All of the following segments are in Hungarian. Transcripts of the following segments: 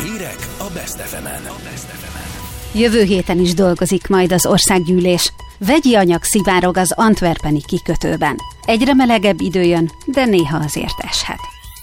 Hírek a Best FM-en. Jövő héten is dolgozik majd az országgyűlés. Vegyi anyag szivárog az antwerpeni kikötőben. Egyre melegebb idő jön, de néha azért eshet.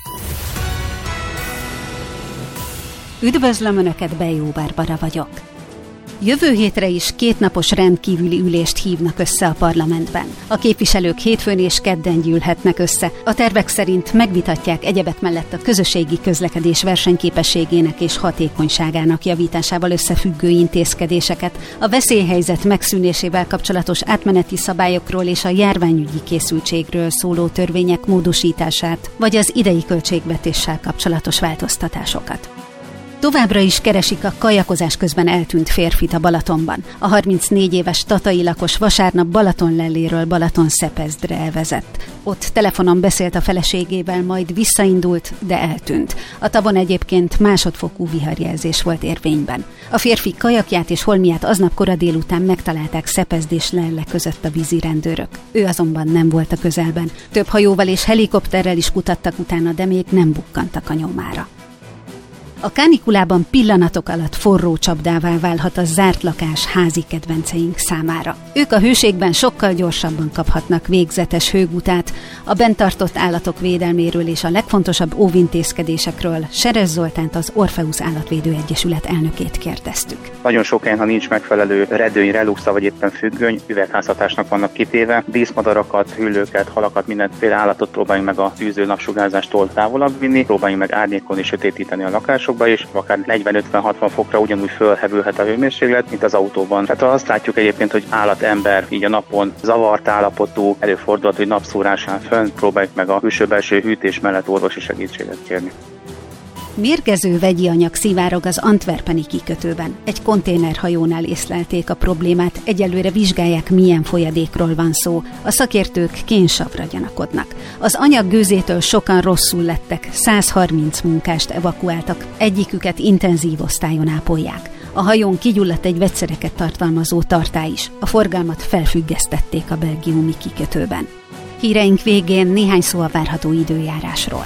Üdvözlöm Önöket, Bejó Barbara vagyok. Jövő hétre is 2 napos rendkívüli ülést hívnak össze a parlamentben. A képviselők hétfőn és kedden gyűlhetnek össze. A tervek szerint megvitatják egyebek mellett a közösségi közlekedés versenyképességének és hatékonyságának javításával összefüggő intézkedéseket, a veszélyhelyzet megszűnésével kapcsolatos átmeneti szabályokról és a járványügyi készültségről szóló törvények módosítását, vagy az idei költségvetéssel kapcsolatos változtatásokat. Továbbra is keresik a kajakozás közben eltűnt férfit a Balatonban. A 34 éves tatai lakos vasárnap Balatonlelléről Balatonszepesdre elvezett. Ott telefonon beszélt a feleségével, majd visszaindult, de eltűnt. A tavon egyébként másodfokú viharjelzés volt érvényben. A férfi kajakját és holmiát aznap kora délután megtalálták Szepesd és Lelle között a vízirendőrök. Ő azonban nem volt a közelben. Több hajóval és helikopterrel is kutattak utána, de még nem bukkantak a nyomára. A kánikulában pillanatok alatt forró csapdává válhat a zárt lakás házi kedvenceink számára. Ők a hőségben sokkal gyorsabban kaphatnak végzetes hőgutát. A bent tartott állatok védelméről és a legfontosabb óvintézkedésekről Seres Zoltánt, az Orpheus Állatvédő Egyesület elnökét kérdeztük. Nagyon sok helyen, ha nincs megfelelő redőny, reluxa vagy éppen függöny, üvegházhatásnak vannak kitéve. Díszmadarakat, hüllőket, halakat, mindenféle állatot próbáljunk meg a tűző napsugárzástól távolabb vinni, próbáljunk meg árnyékolni, sötétíteni a lakásokba, és akár 40-50-60 fokra ugyanúgy fölhevülhet a hőmérséklet, mint az autóban. Tehát azt látjuk egyébként, hogy állat-ember így a napon zavart állapotú, előfordulhat, hogy napszórásán fönn próbáljuk meg a külső-belső hűtés mellett orvosi segítséget kérni. Mérgező vegyi anyag szivárog az antwerpeni kikötőben. Egy konténerhajónál észlelték a problémát, egyelőre vizsgálják, milyen folyadékról van szó. A szakértők kénsavra gyanakodnak. Az anyag gőzétől sokan rosszul lettek, 130 munkást evakuáltak, egyiküket intenzív osztályon ápolják. A hajón kigyulladt egy vegyszereket tartalmazó tartály is. A forgalmat felfüggesztették a belgiumi kikötőben. Híreink végén néhány szó a várható időjárásról.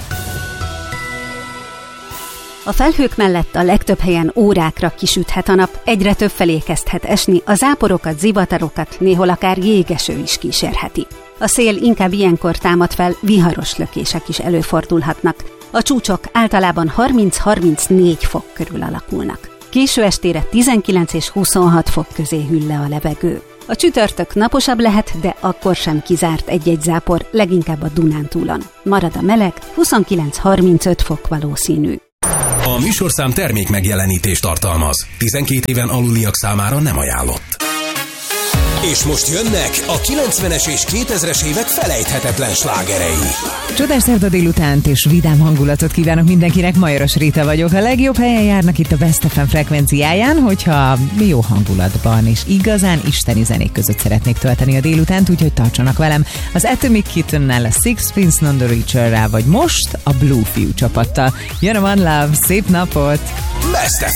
A felhők mellett a legtöbb helyen órákra kisüthet a nap, egyre többfelé kezdhet esni, a záporokat, zivatarokat, néhol akár jégeső is kísérheti. A szél inkább ilyenkor támad fel, viharos lökések is előfordulhatnak. A csúcsok általában 30-34 fok körül alakulnak. Késő estére 19 és 26 fok közé hűl le a levegő. A csütörtök naposabb lehet, de akkor sem kizárt egy-egy zápor, leginkább a Dunántúlon. Marad a meleg, 29-35 fok valószínű. A műsorszám termék megjelenítést tartalmaz. 12 éven aluliak számára nem ajánlott. És most jönnek a 90-es és 2000-es évek felejthetetlen slágerei. Csodás szerda délutánt és vidám hangulatot kívánok mindenkinek, Majoros Réta vagyok. A legjobb helyen járnak itt a Best FM frekvenciáján, hogyha jó hangulatban és igazán isteni zenék között szeretnék tölteni a délutánt, úgyhogy tartsanak velem az Atomic Kittennel, a Sixpence None the Richerrel, vagy most a Blue Fiú csapattal. Jön a One Love, szép napot! Best